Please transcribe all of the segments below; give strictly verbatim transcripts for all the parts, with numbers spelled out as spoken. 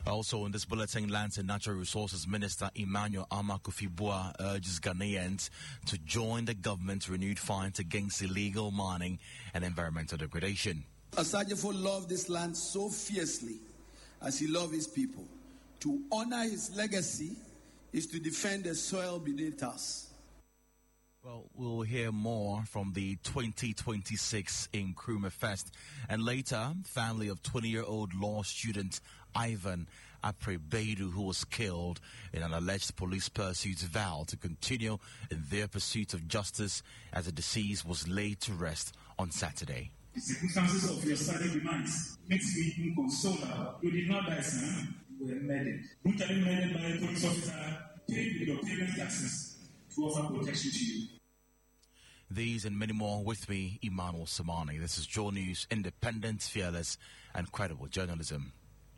Also in this bulletin, Lands and Natural Resources Minister Emmanuel Armah Kofi-Buah urges Ghanaians to join the government's renewed fight against illegal mining and environmental degradation. Asajefo loved this land so fiercely as he loved his people. To honor his legacy is to defend the soil beneath us. Well, we'll hear more from the twenty twenty-six Nkrumah Fest. And later, family of twenty-year-old law student Ivan Apre-Baidu, who was killed in an alleged police pursuit, vowed to continue in their pursuit of justice as the deceased was laid to rest on Saturday. The circumstances of your sudden demise makes me inconsolable. You did not die, son. You were murdered. Brutally murdered by a police officer paid with your payment taxes to offer protection to you. These and many more with me, Emmanuel Samani. This is Joe News, independent, fearless, and credible journalism.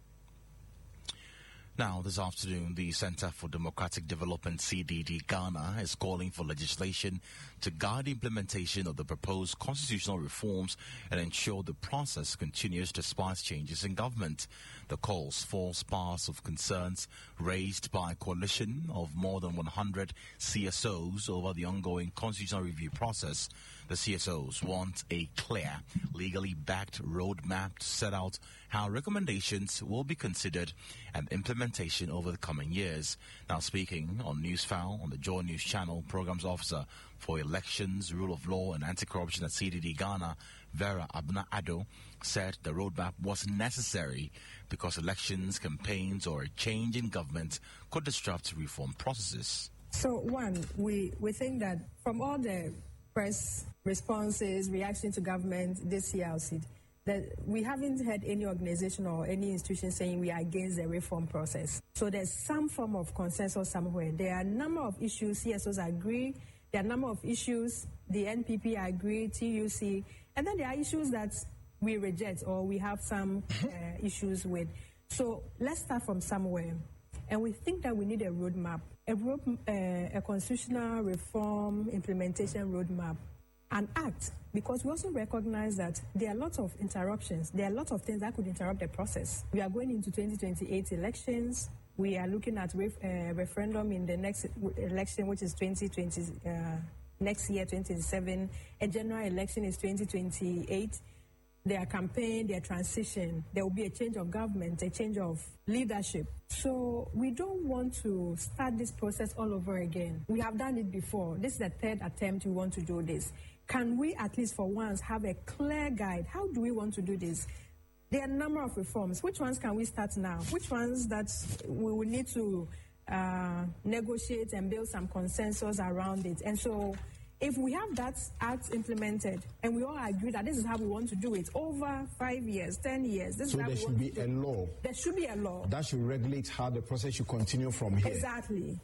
Now, this afternoon, the Center for Democratic Development, C D D Ghana, is calling for legislation to guide the implementation of the proposed constitutional reforms and ensure the process continues despite changes in government. The calls forms part of concerns raised by a coalition of more than one hundred C S Os over the ongoing constitutional review process. The C S Os want a clear, legally backed roadmap to set out how recommendations will be considered and implementation over the coming years. Now, speaking on Newsfile on the Joy News Channel, Programs Officer for Elections, Rule of Law and Anti-Corruption at C D D Ghana, Vera Abna-Addo, said the roadmap was necessary because elections, campaigns or a change in government could disrupt reform processes. So, one, we, we think that from all the press responses, reaction to government this year, that we haven't had any organization or any institution saying we are against the reform process. So there's some form of consensus somewhere. There are a number of issues, C S Os agree. There are a number of issues, the N P P agree, T U C. And then there are issues that we reject or we have some uh, issues with. So let's start from somewhere. And we think that we need a roadmap, a, road, uh, a constitutional reform implementation roadmap. An act, because we also recognize that there are lots of interruptions. There are lots of things that could interrupt the process. We are going into twenty twenty-eight elections. We are looking at ref, uh, referendum in the next election, which is twenty twenty, uh, next year, twenty twenty-seven. A general election is twenty twenty-eight. Their campaign, their transition, there will be a change of government, a change of leadership. So we don't want to start this process all over again. We have done it before. This is the third attempt we want to do this. Can we at least for once have a clear guide? How do we want to do this? There are a number of reforms. Which ones can we start now? Which ones that we will need to uh, negotiate and build some consensus around it? And so if we have that act implemented and we all agree that this is how we want to do it over five years, ten years, this so is how there we should want be to a do law. There should be a law. That should regulate how the process should continue from here. Exactly.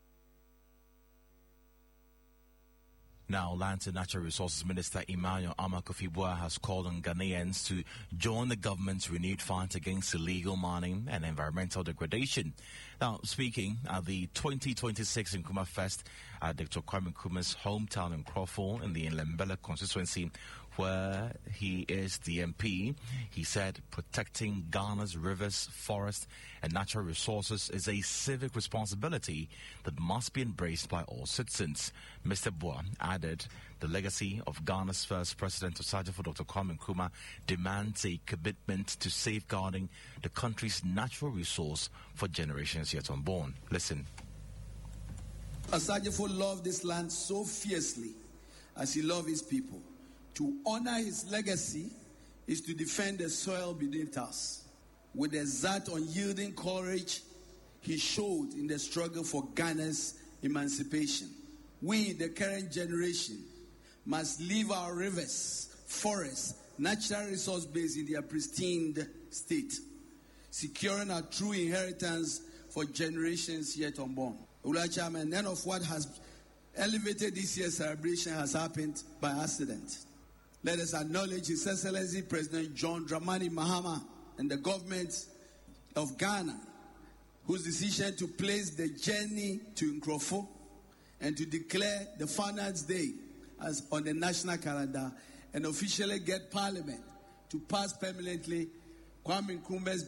Now, Lands and Natural Resources Minister Emmanuel Armah Kofi-Buah has called on Ghanaians to join the government's renewed fight against illegal mining and environmental degradation. Now, speaking at the twenty twenty-six Nkrumah Fest at Doctor Kwame Nkrumah's hometown in Crawford in the Nlembele constituency, where he is the M P, he said protecting Ghana's rivers, forests, and natural resources is a civic responsibility that must be embraced by all citizens. Mister Buah added the legacy of Ghana's first president, Osajefo Doctor Kwame Nkrumah, demands a commitment to safeguarding the country's natural resource for generations yet unborn. Listen. Asajefo loved this land so fiercely as he loved his people. To honor his legacy is to defend the soil beneath us. With the exact unyielding courage he showed in the struggle for Ghana's emancipation, we, the current generation, must leave our rivers, forests, natural resource base in their pristine state, securing our true inheritance for generations yet unborn. Ula Chairman, none of what has elevated this year's celebration has happened by accident. Let us acknowledge His Excellency President John Dramani Mahama and the government of Ghana, whose decision to place the journey to Nkrofo and to declare the Founders' Day as on the national calendar and officially get Parliament to pass permanently Kwame Nkrumah's